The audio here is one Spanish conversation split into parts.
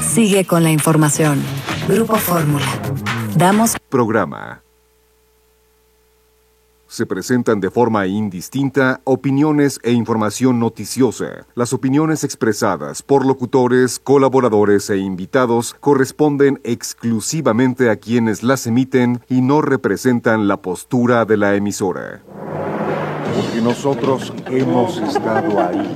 Sigue con la información. Grupo Fórmula. Damos programa. Se presentan de forma indistinta opiniones e información noticiosa. Las opiniones expresadas por locutores, colaboradores e invitados corresponden exclusivamente a quienes las emiten y no representan la postura de la emisora. Porque nosotros hemos estado ahí.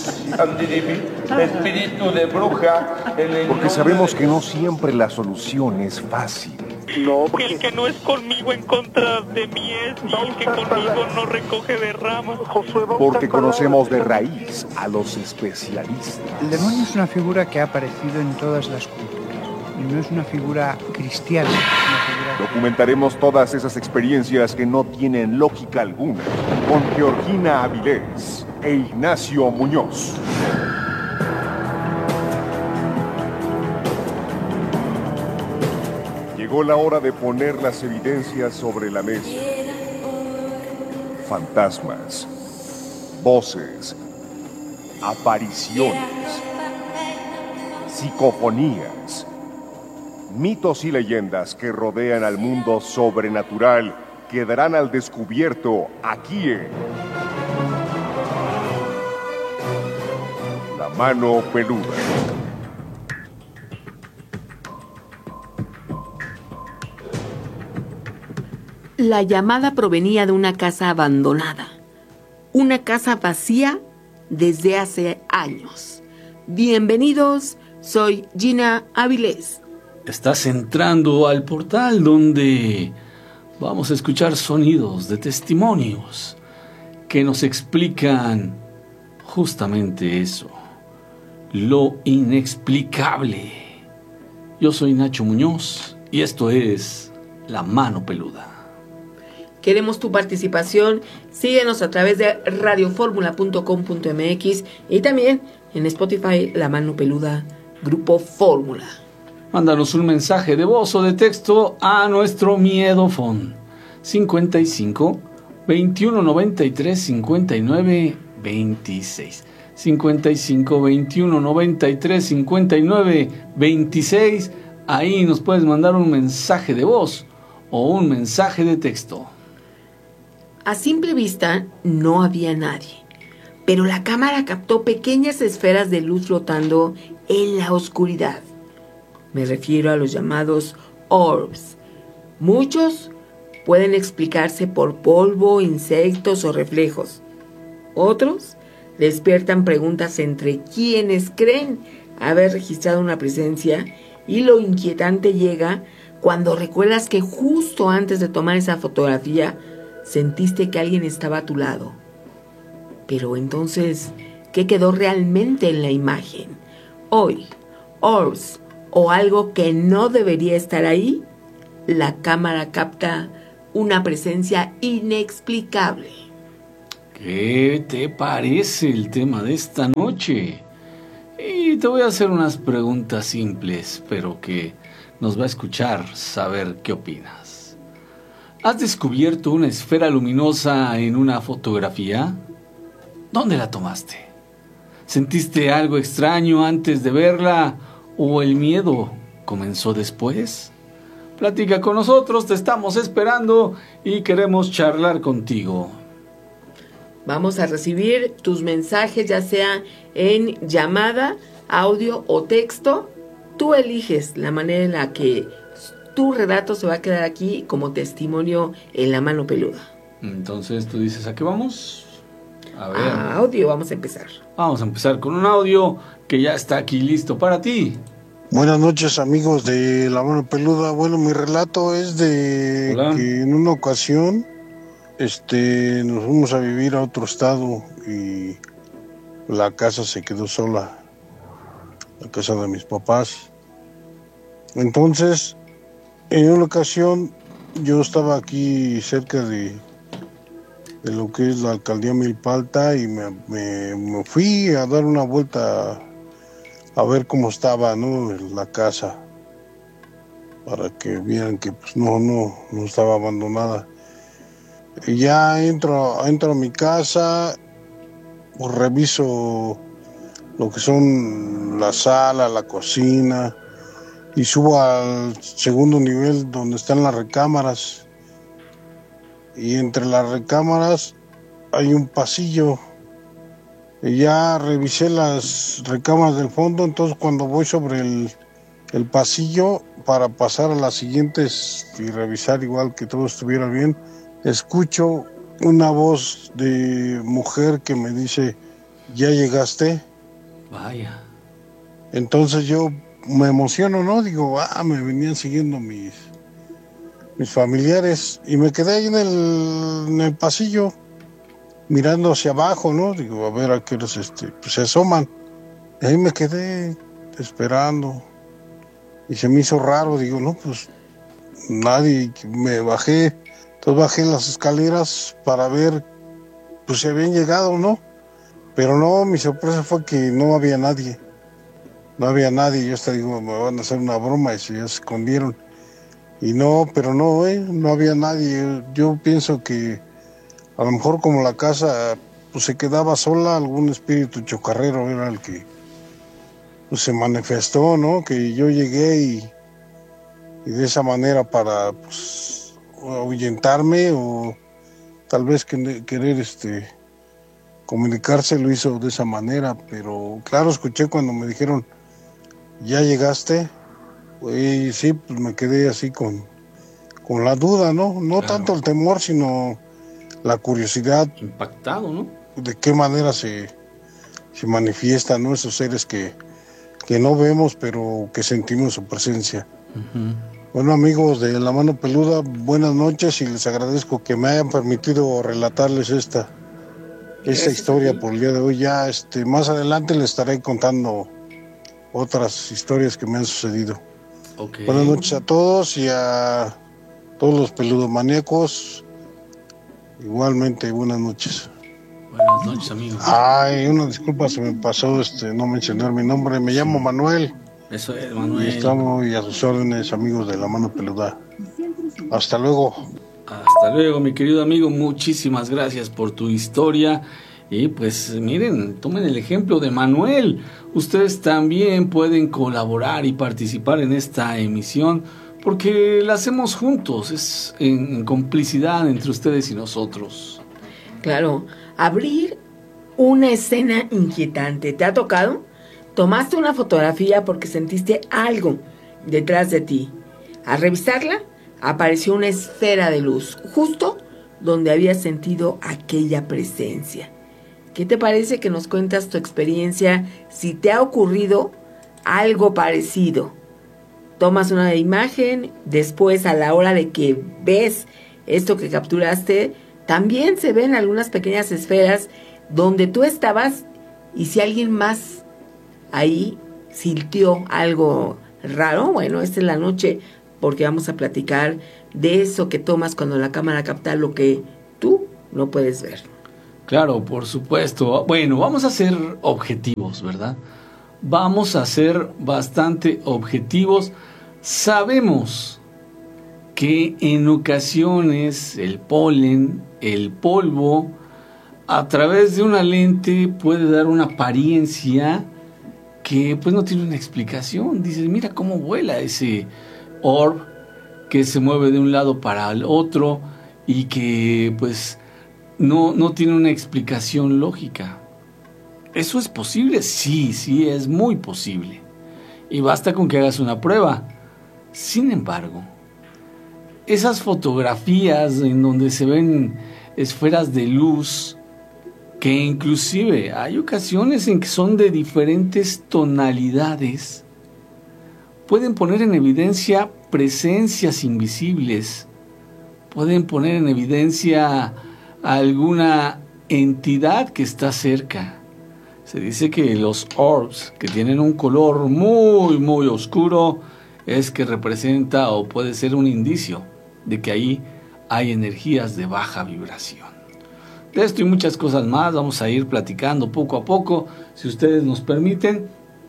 Espíritu de bruja. Porque sabemos que no siempre la solución es fácil. No, porque el que no es conmigo en contra de mí es, y el que conmigo no recoge de ramas. Porque conocemos de raíz a los especialistas. El demonio es una figura que ha aparecido en todas las culturas. Y no es una figura cristiana. Es una figura... Documentaremos todas esas experiencias que no tienen lógica alguna con Georgina Avilés e Ignacio Muñoz. Llegó la hora de poner las evidencias sobre la mesa. Fantasmas, voces, apariciones, psicofonías, mitos y leyendas que rodean al mundo sobrenatural quedarán al descubierto aquí en La Mano Peluda. La llamada provenía de una casa abandonada, una casa vacía desde hace años. Bienvenidos, soy Gina Avilés. Estás entrando al portal donde vamos a escuchar sonidos de testimonios que nos explican justamente eso, lo inexplicable. Yo soy Nacho Muñoz y esto es La Mano Peluda. Queremos tu participación. Síguenos a través de radioformula.com.mx y también en Spotify, La Mano Peluda, Grupo Fórmula. Mándanos un mensaje de voz o de texto a nuestro miedofón 55 21 93 59 26. 55 21 93 59 26. Ahí nos puedes mandar un mensaje de voz o un mensaje de texto. A simple vista no había nadie, pero la cámara captó pequeñas esferas de luz flotando en la oscuridad. Me refiero a los llamados orbs. Muchos pueden explicarse por polvo, insectos o reflejos. Otros despiertan preguntas entre quienes creen haber registrado una presencia, y lo inquietante llega cuando recuerdas que justo antes de tomar esa fotografía sentiste que alguien estaba a tu lado. Pero entonces, ¿qué quedó realmente en la imagen? Hoy, orbs o algo que no debería estar ahí, la cámara capta una presencia inexplicable. ¿Qué te parece el tema de esta noche? Y te voy a hacer unas preguntas simples, pero que nos va a escuchar saber qué opinas. ¿Has descubierto una esfera luminosa en una fotografía? ¿Dónde la tomaste? ¿Sentiste algo extraño antes de verla o el miedo comenzó después? Platica con nosotros, te estamos esperando y queremos charlar contigo. Vamos a recibir tus mensajes, ya sea en llamada, audio o texto. Tú eliges la manera en la que tu relato se va a quedar aquí como testimonio en La Mano Peluda. Entonces tú dices, ¿a qué vamos? A ver. Audio, vamos a empezar. Vamos a empezar con un audio que ya está aquí listo para ti. Buenas noches, amigos de La Mano Peluda. Bueno, mi relato es de Hola. que en una ocasión nos fuimos a vivir a otro estado y la casa se quedó sola, la casa de mis papás. Entonces, en una ocasión yo estaba aquí cerca de lo que es la alcaldía Milpalta y me fui a dar una vuelta a ver cómo estaba, ¿no?, la casa, para que vieran que pues no estaba abandonada. Y ya entro a mi casa, pues reviso lo que son la sala, la cocina, y subo al segundo nivel donde están las recámaras. Y entre las recámaras hay un pasillo. Y ya revisé las recámaras del fondo, entonces cuando voy sobre el pasillo para pasar a las siguientes y revisar igual que todo estuviera bien, escucho una voz de mujer que me dice, ¿ya llegaste? Vaya. Entonces yo me emociono, ¿no? Digo, me venían siguiendo mis familiares, y me quedé ahí en el pasillo mirando hacia abajo, ¿no? Digo, a ver a qué horas pues se asoman. Y ahí me quedé esperando. Y se me hizo raro, digo, no, pues nadie. Me bajé, entonces bajé las escaleras para ver, pues si habían llegado, ¿no? Pero no, mi sorpresa fue que no había nadie. No había nadie, yo hasta digo, me van a hacer una broma, y ya se escondieron. Y no, pero no, no había nadie. Yo pienso que a lo mejor como la casa pues se quedaba sola, algún espíritu chocarrero era el que pues se manifestó, ¿no? Que yo llegué y de esa manera para pues ahuyentarme, o tal vez querer comunicarse, lo hizo de esa manera. Pero claro, escuché cuando me dijeron, ¿ya llegaste? Y sí, pues me quedé así con la duda, ¿no? No claro. Tanto el temor, sino la curiosidad. Impactado, ¿no? De qué manera se manifiestan, ¿no? Esos seres que no vemos, pero que sentimos su presencia. Uh-huh. Bueno, amigos de La Mano Peluda, buenas noches, y les agradezco que me hayan permitido relatarles esta historia por el día de hoy. Ya más adelante les estaré contando otras historias que me han sucedido. Okay. Buenas noches a todos, y a todos los peludomaníacos. Igualmente, buenas noches. Buenas noches, amigo. Ay, una disculpa, se me pasó no mencionar mi nombre. Me llamo Manuel. Eso es, Manuel. Y estamos a sus órdenes, amigos de La Mano Peluda. Hasta luego. Hasta luego, mi querido amigo. Muchísimas gracias por tu historia. Y pues miren, tomen el ejemplo de Manuel. Ustedes también pueden colaborar y participar en esta emisión, porque la hacemos juntos, es en complicidad entre ustedes y nosotros. Claro, abrir una escena inquietante. ¿Te ha tocado? Tomaste una fotografía porque sentiste algo detrás de ti. Al revisarla, apareció una esfera de luz, justo donde habías sentido aquella presencia. ¿Qué te parece que nos cuentas tu experiencia, si te ha ocurrido algo parecido? Tomas una imagen, después a la hora de que ves esto que capturaste, también se ven algunas pequeñas esferas donde tú estabas, y si alguien más ahí sintió algo raro, bueno, esta es la noche, porque vamos a platicar de eso que tomas cuando la cámara capta lo que tú no puedes ver. Claro, por supuesto. Bueno, vamos a ser objetivos, ¿verdad? Vamos a ser bastante objetivos. Sabemos que en ocasiones el polen, el polvo, a través de una lente puede dar una apariencia que pues no tiene una explicación. Dices, mira cómo vuela ese orb que se mueve de un lado para el otro y que pues no tiene una explicación lógica. ¿Eso es posible? Sí, es muy posible. Y basta con que hagas una prueba. Sin embargo, esas fotografías en donde se ven esferas de luz, que inclusive hay ocasiones en que son de diferentes tonalidades, pueden poner en evidencia presencias invisibles, pueden poner en evidencia alguna entidad que está cerca. Se dice que los orbs, que tienen un color muy, muy oscuro, es que representa o puede ser un indicio de que ahí hay energías de baja vibración. De esto y muchas cosas más vamos a ir platicando poco a poco, si ustedes nos permiten.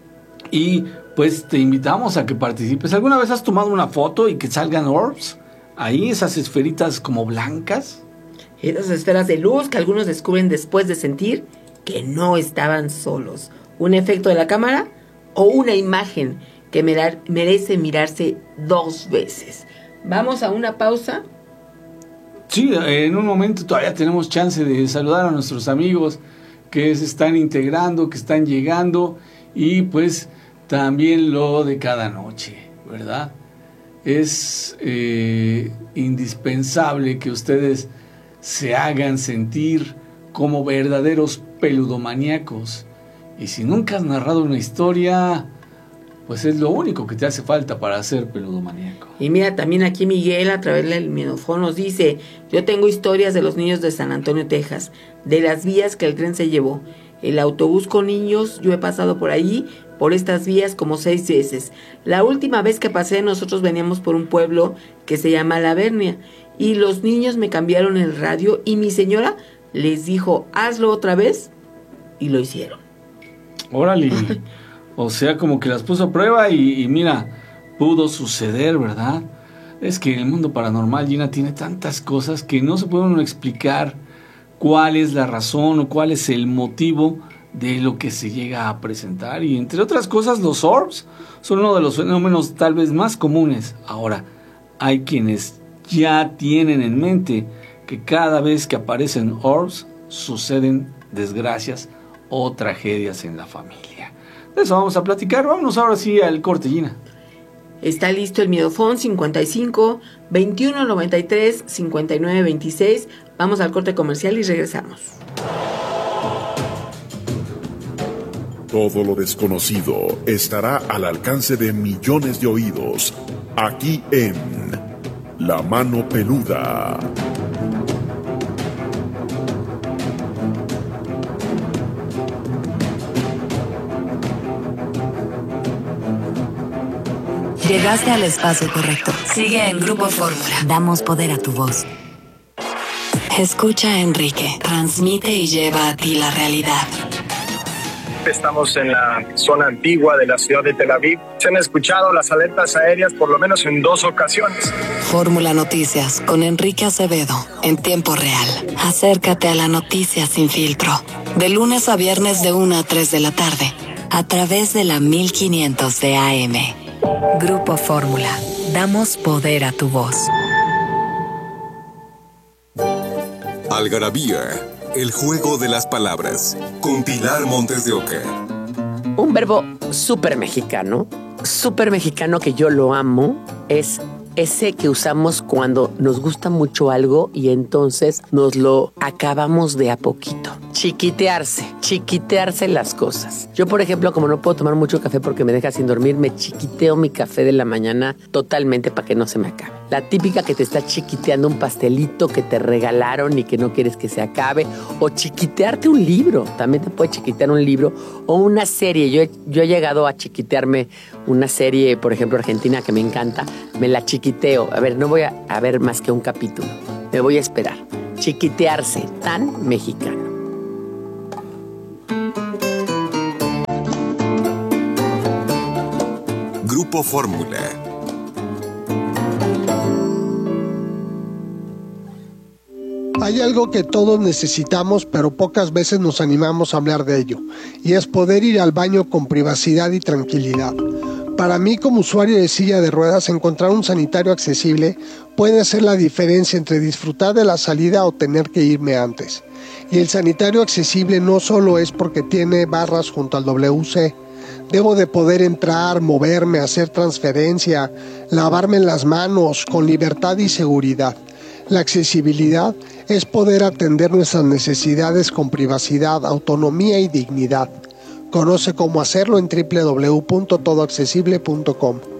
Y pues te invitamos a que participes. ¿Alguna vez has tomado una foto y que salgan orbs? Ahí esas esferitas como blancas. Esas esferas de luz que algunos descubren después de sentir que no estaban solos. ¿Un efecto de la cámara o una imagen que merece mirarse 2 veces. Vamos a una pausa. Sí, en un momento todavía tenemos chance de saludar a nuestros amigos que se están integrando, que están llegando, y pues también lo de cada noche, ¿verdad? Es indispensable que ustedes se hagan sentir como verdaderos peludomaníacos. Y si nunca has narrado una historia, pues es lo único que te hace falta para ser peludomaníaco. Y mira, también aquí Miguel, a través del micrófono, nos dice: yo tengo historias de los niños de San Antonio, Texas, de las vías que el tren se llevó. El autobús con niños, yo he pasado por ahí, por estas vías como 6 veces. La última vez que pasé, nosotros veníamos por un pueblo que se llama La Vernia, y los niños me cambiaron el radio y mi señora les dijo: hazlo otra vez, y lo hicieron. Órale. O sea, como que las puso a prueba y mira, pudo suceder, ¿verdad? Es que el mundo paranormal, Gina, tiene tantas cosas que no se puede uno explicar cuál es la razón o cuál es el motivo de lo que se llega a presentar. Y entre otras cosas, los orbs son uno de los fenómenos tal vez más comunes. Ahora, hay quienes ya tienen en mente que cada vez que aparecen orbs suceden desgracias o tragedias en la familia. De eso vamos a platicar. Vámonos ahora sí al corte, Gina. Está listo el Miedofón 55 21 93 59 26. Vamos al corte comercial y regresamos. Todo lo desconocido estará al alcance de millones de oídos, aquí en La Mano Peluda. Llegaste al espacio correcto. Sigue en Grupo Fórmula. Damos poder a tu voz. Escucha a Enrique. Transmite y lleva a ti la realidad. Estamos en la zona antigua de la ciudad de Tel Aviv. Se han escuchado las alertas aéreas por lo menos en 2 ocasiones. Fórmula Noticias con Enrique Acevedo en tiempo real. Acércate a la noticia sin filtro. De lunes a viernes de 1 a 3 de la tarde. A través de la 1500 de AM. Grupo Fórmula. Damos poder a tu voz. Algarabía, el juego de las palabras, con Pilar Montes de Oca. Un verbo súper mexicano que yo lo amo, es ese que usamos cuando nos gusta mucho algo y entonces nos lo acabamos de a poquito. Chiquitearse las cosas. Yo, por ejemplo, como no puedo tomar mucho café porque me deja sin dormir, me chiquiteo mi café de la mañana totalmente para que no se me acabe. La típica que te está chiquiteando un pastelito que te regalaron y que no quieres que se acabe, o chiquitearte un libro. También te puede chiquitear un libro o una serie. Yo he llegado a chiquitearme una serie, por ejemplo, argentina, que me encanta. Me la chiquiteo. A ver, no voy a ver más que un capítulo. Me voy a esperar. Chiquitearse, tan mexicano. Grupo Fórmula. Hay algo que todos necesitamos, pero pocas veces nos animamos a hablar de ello, y es poder ir al baño con privacidad y tranquilidad. Para mí, como usuario de silla de ruedas, encontrar un sanitario accesible puede ser la diferencia entre disfrutar de la salida o tener que irme antes. Y el sanitario accesible no solo es porque tiene barras junto al WC. Debo de poder entrar, moverme, hacer transferencia, lavarme las manos con libertad y seguridad. La accesibilidad es poder atender nuestras necesidades con privacidad, autonomía y dignidad. Conoce cómo hacerlo en www.todoaccesible.com.